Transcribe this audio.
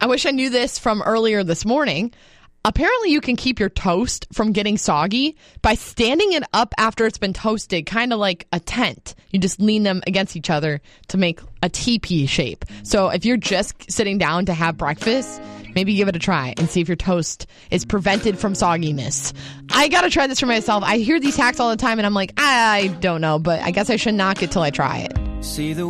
I wish I knew this from earlier this morning. Apparently, you can keep your toast from getting soggy by standing it up after it's been toasted, kind of like a tent. You just lean them against each other to make a teepee shape. So if you're just sitting down to have breakfast, maybe give it a try and see if your toast is prevented from sogginess. I got to try this for myself. I hear these hacks all the time, and I'm like, I don't know, but I guess I should knock it till I try it. See the